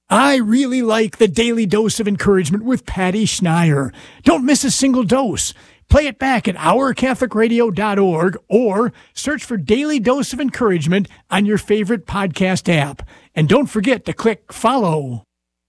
I really like the Daily Dose of Encouragement with Patty Schneier. Don't miss a single dose. Play it back at ourcatholicradio.org or search for Daily Dose of Encouragement on your favorite podcast app. And don't forget to click follow.